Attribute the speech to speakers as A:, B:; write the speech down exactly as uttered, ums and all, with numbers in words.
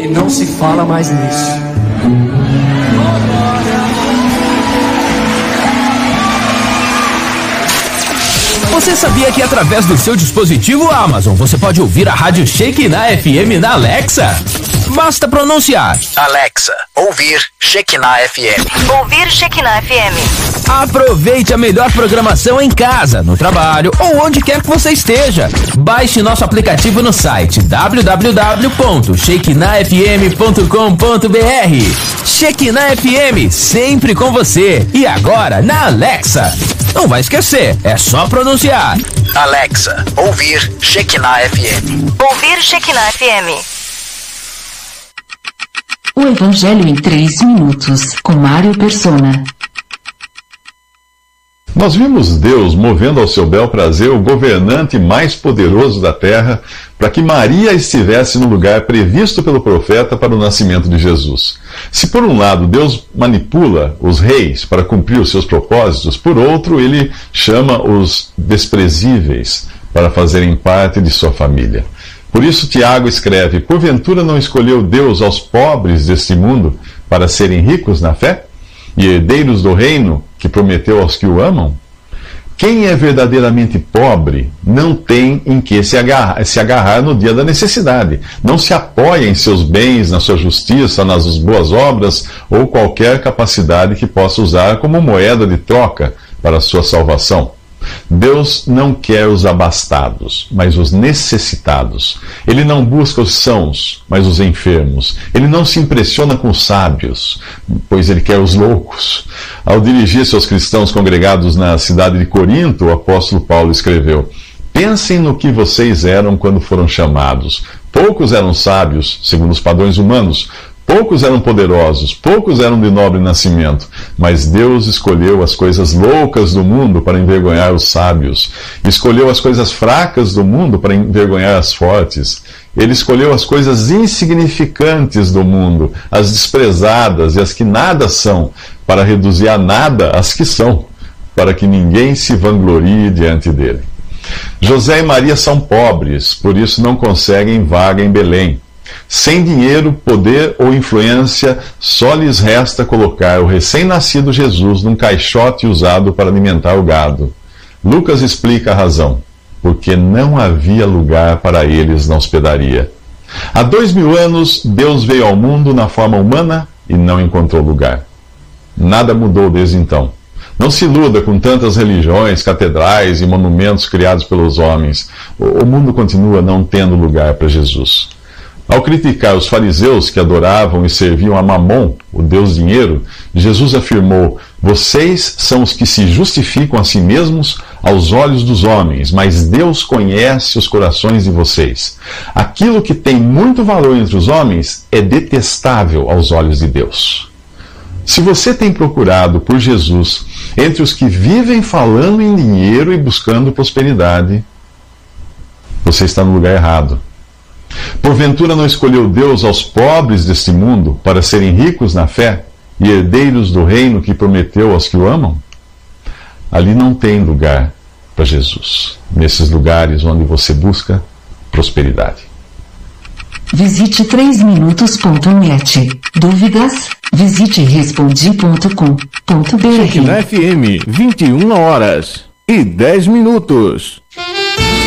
A: E não se fala mais nisso.
B: Você sabia que através do seu dispositivo Amazon você pode ouvir a Rádio Shekinah F M na Alexa? Basta pronunciar:
C: Alexa, ouvir Shekinah F M.
D: Ouvir Shekinah F M.
B: Aproveite a melhor programação em casa, no trabalho ou onde quer que você esteja. Baixe nosso aplicativo no site w w w ponto shekinah f m ponto com ponto b r. Shekinah F M, sempre com você. E agora na Alexa. Não vai esquecer, é só pronunciar:
C: Alexa, ouvir Shekinah F M.
D: Ouvir Shekinah F M.
E: O Evangelho em três minutos, com Mário Persona.
F: Nós vimos Deus movendo ao seu bel prazer o governante mais poderoso da terra para que Maria estivesse no lugar previsto pelo profeta para o nascimento de Jesus. Se por um lado Deus manipula os reis para cumprir os seus propósitos, por outro ele chama os desprezíveis para fazerem parte de sua família. Por isso Tiago escreve: porventura não escolheu Deus aos pobres deste mundo para serem ricos na fé e herdeiros do reino que prometeu aos que o amam? Quem é verdadeiramente pobre não tem em que se agarrar, se agarrar no dia da necessidade. Não se apoia em seus bens, na sua justiça, nas boas obras ou qualquer capacidade que possa usar como moeda de troca para a sua salvação. Deus não quer os abastados, mas os necessitados. Ele não busca os sãos, mas os enfermos. Ele não se impressiona com os sábios, pois ele quer os loucos. Ao dirigir-se aos cristãos congregados na cidade de Corinto, o apóstolo Paulo escreveu: pensem no que vocês eram quando foram chamados. Poucos eram sábios, segundo os padrões humanos. Poucos eram poderosos, poucos eram de nobre nascimento, mas Deus escolheu as coisas loucas do mundo para envergonhar os sábios. Escolheu as coisas fracas do mundo para envergonhar as fortes. Ele escolheu as coisas insignificantes do mundo, as desprezadas e as que nada são, para reduzir a nada as que são, para que ninguém se vanglorie diante dele. José e Maria são pobres, por isso não conseguem vaga em Belém. Sem dinheiro, poder ou influência, só lhes resta colocar o recém-nascido Jesus num caixote usado para alimentar o gado. Lucas explica a razão: porque não havia lugar para eles na hospedaria. Há dois mil anos, Deus veio ao mundo na forma humana e não encontrou lugar. Nada mudou desde então. Não se iluda com tantas religiões, catedrais e monumentos criados pelos homens. O mundo continua não tendo lugar para Jesus. Ao criticar os fariseus que adoravam e serviam a Mamon, o Deus dinheiro, Jesus afirmou: vocês são os que se justificam a si mesmos aos olhos dos homens, mas Deus conhece os corações de vocês. Aquilo que tem muito valor entre os homens é detestável aos olhos de Deus. Se você tem procurado por Jesus entre os que vivem falando em dinheiro e buscando prosperidade, você está no lugar errado. Porventura não escolheu Deus aos pobres deste mundo para serem ricos na fé e herdeiros do reino que prometeu aos que o amam? Ali não tem lugar para Jesus, nesses lugares onde você busca prosperidade.
E: Visite três minutos ponto net. Dúvidas? Visite respondi ponto com ponto b r.
G: Shekinah F M, vinte e uma horas e dez minutos.